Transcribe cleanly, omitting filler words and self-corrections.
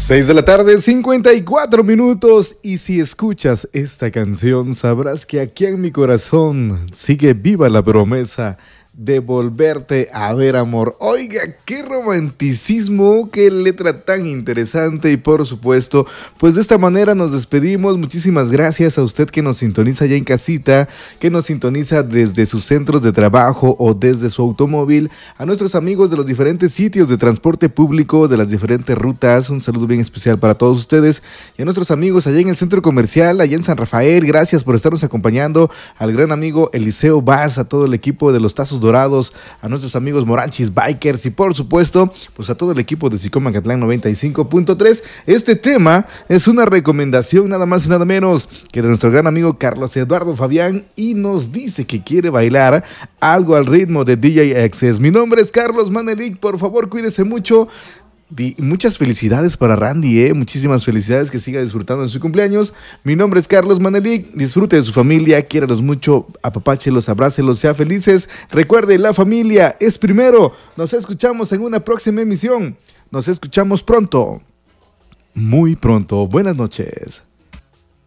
6 de la tarde, 54 minutos. Y si escuchas esta canción, sabrás que aquí en mi corazón sigue viva la promesa de volverte a ver, amor. Oiga, qué romanticismo, qué letra tan interesante. Y por supuesto, pues de esta manera nos despedimos. Muchísimas gracias a usted que nos sintoniza ya en casita, que nos sintoniza desde sus centros de trabajo o desde su automóvil, a nuestros amigos de los diferentes sitios de transporte público, de las diferentes rutas. Un saludo bien especial para todos ustedes, y a nuestros amigos allá en el centro comercial, allá en San Rafael. Gracias por estarnos acompañando, al gran amigo Eliseo Vaz, a todo el equipo de los Tazos Dorados, a nuestros amigos Moranchis Bikers y por supuesto pues a todo el equipo de Sicomacatlán 95.3. Este tema es una recomendación nada más y nada menos que de nuestro gran amigo Carlos Eduardo Fabián, y nos dice que quiere bailar algo al ritmo de DJ Access. Mi nombre es Carlos Manelik, por favor cuídese mucho. Muchas felicidades para Randy, muchísimas felicidades, que siga disfrutando de su cumpleaños. Mi nombre es Carlos Manelik, disfrute de su familia, quiéralos mucho, apapáchelos, abrácelos, sea felices. Recuerde, la familia es primero. Nos escuchamos en una próxima emisión. Nos escuchamos pronto, muy pronto. Buenas noches.